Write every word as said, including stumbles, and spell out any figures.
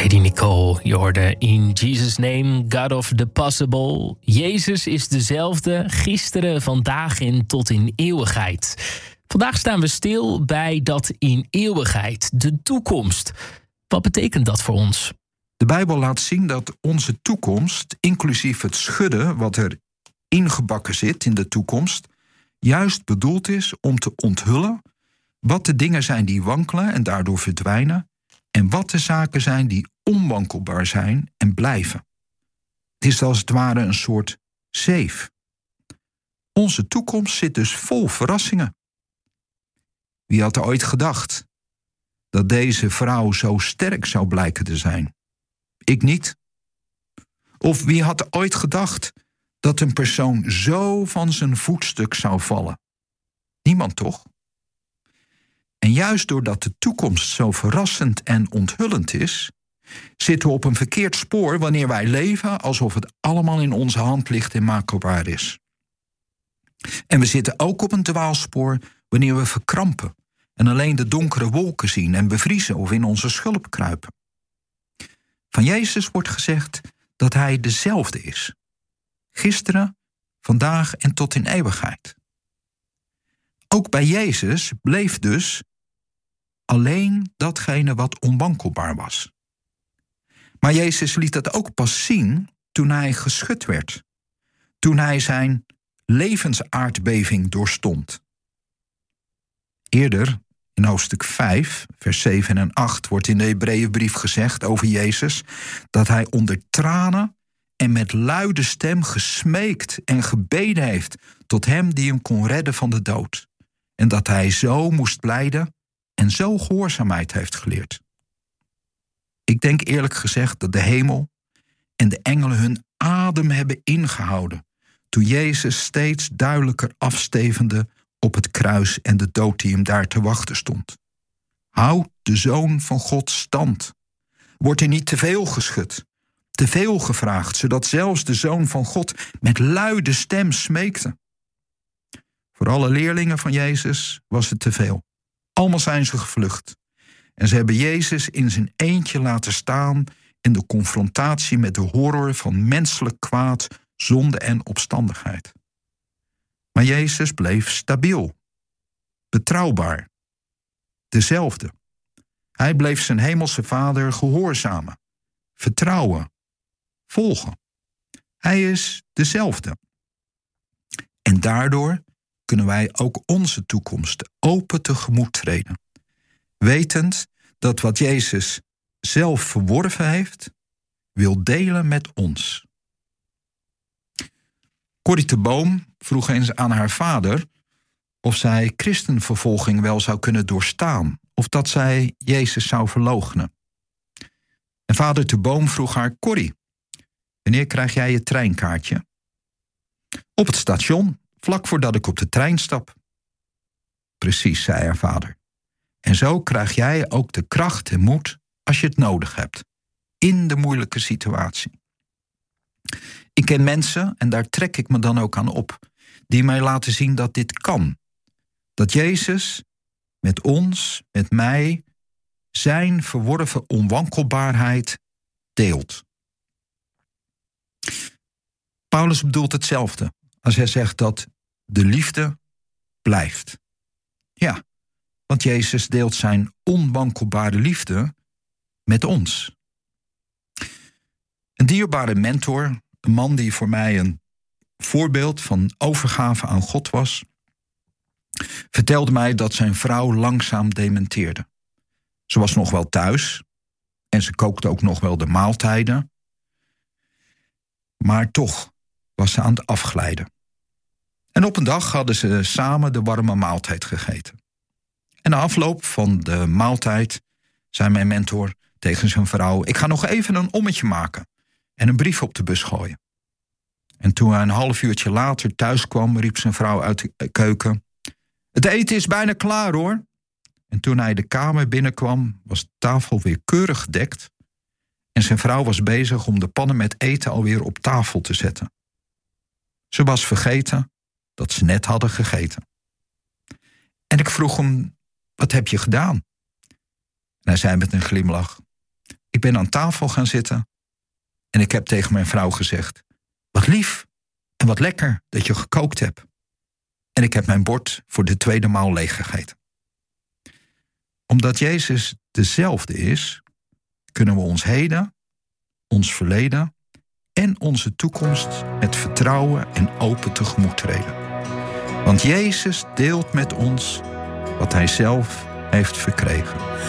Heidi Nicole, je hoorde In Jesus' Name, God of the Possible. Jezus is dezelfde, gisteren, vandaag en tot in eeuwigheid. Vandaag staan we stil bij dat in eeuwigheid, de toekomst. Wat betekent dat voor ons? De Bijbel laat zien dat onze toekomst, inclusief het schudden wat er ingebakken zit in de toekomst, juist bedoeld is om te onthullen wat de dingen zijn die wankelen en daardoor verdwijnen, en wat de zaken zijn die onwankelbaar zijn en blijven. Het is als het ware een soort zeef. Onze toekomst zit dus vol verrassingen. Wie had er ooit gedacht dat deze vrouw zo sterk zou blijken te zijn? Ik niet. Of wie had er ooit gedacht dat een persoon zo van zijn voetstuk zou vallen? Niemand toch? En juist doordat de toekomst zo verrassend en onthullend is, zitten we op een verkeerd spoor wanneer wij leven alsof het allemaal in onze hand ligt en maakbaar is. En we zitten ook op een dwaalspoor wanneer we verkrampen en alleen de donkere wolken zien en bevriezen of in onze schulp kruipen. Van Jezus wordt gezegd dat hij dezelfde is. Gisteren, vandaag en tot in eeuwigheid. Ook bij Jezus bleef dus alleen datgene wat onwankelbaar was. Maar Jezus liet dat ook pas zien toen hij geschud werd. Toen hij zijn levensaardbeving doorstond. Eerder, in hoofdstuk vijf, vers zeven en acht, wordt in de Hebreeënbrief gezegd over Jezus dat hij onder tranen en met luide stem gesmeekt en gebeden heeft tot hem die hem kon redden van de dood. En dat hij zo moest lijden en zo gehoorzaamheid heeft geleerd. Ik denk eerlijk gezegd dat de hemel en de engelen hun adem hebben ingehouden toen Jezus steeds duidelijker afstevende op het kruis en de dood die hem daar te wachten stond. Houd de Zoon van God stand. Wordt er niet te veel geschud, te veel gevraagd, zodat zelfs de Zoon van God met luide stem smeekte. Voor alle leerlingen van Jezus was het te veel. Allemaal zijn ze gevlucht. En ze hebben Jezus in zijn eentje laten staan in de confrontatie met de horror van menselijk kwaad, zonde en opstandigheid. Maar Jezus bleef stabiel, betrouwbaar, dezelfde. Hij bleef zijn hemelse Vader gehoorzamen, vertrouwen, volgen. Hij is dezelfde. En daardoor kunnen wij ook onze toekomst open tegemoet treden. Wetend dat wat Jezus zelf verworven heeft, wil delen met ons. Corrie te Boom vroeg eens aan haar vader of zij christenvervolging wel zou kunnen doorstaan, of dat zij Jezus zou verloochenen. En vader te Boom vroeg haar: Corrie, wanneer krijg jij je treinkaartje? Op het station, vlak voordat ik op de trein stap. Precies, zei haar vader. En zo krijg jij ook de kracht en moed als je het nodig hebt. In de moeilijke situatie. Ik ken mensen, en daar trek ik me dan ook aan op, die mij laten zien dat dit kan. Dat Jezus met ons, met mij, zijn verworven onwankelbaarheid deelt. Paulus bedoelt hetzelfde als hij zegt dat de liefde blijft. Ja, want Jezus deelt zijn onwankelbare liefde met ons. Een dierbare mentor, een man die voor mij een voorbeeld van overgave aan God was, vertelde mij dat zijn vrouw langzaam dementeerde. Ze was nog wel thuis en ze kookte ook nog wel de maaltijden, maar toch was ze aan het afglijden. En op een dag hadden ze samen de warme maaltijd gegeten. En na afloop van de maaltijd zei mijn mentor tegen zijn vrouw: ik ga nog even een ommetje maken en een brief op de bus gooien. En toen hij een half uurtje later thuis kwam, riep zijn vrouw uit de keuken: het eten is bijna klaar, hoor. En toen hij de kamer binnenkwam, was de tafel weer keurig gedekt en zijn vrouw was bezig om de pannen met eten alweer op tafel te zetten. Ze was vergeten dat ze net hadden gegeten. En ik vroeg hem: wat heb je gedaan? En hij zei met een glimlach: Ik ben aan tafel gaan zitten en ik heb tegen mijn vrouw gezegd: wat lief en wat lekker dat je gekookt hebt. En ik heb mijn bord voor de tweede maal leeggegeten. Omdat Jezus dezelfde is, kunnen we ons heden, ons verleden en onze toekomst met vertrouwen en open tegemoet treden. Want Jezus deelt met ons wat hij zelf heeft verkregen.